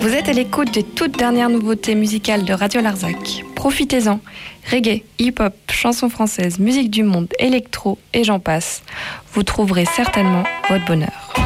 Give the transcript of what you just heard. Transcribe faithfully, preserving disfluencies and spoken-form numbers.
Vous êtes à l'écoute des toutes dernières nouveautés musicales de Radio Larzac. Profitez-en. Reggae, hip-hop, chansons françaises, musique du monde, électro et j'en passe. Vous trouverez certainement votre bonheur.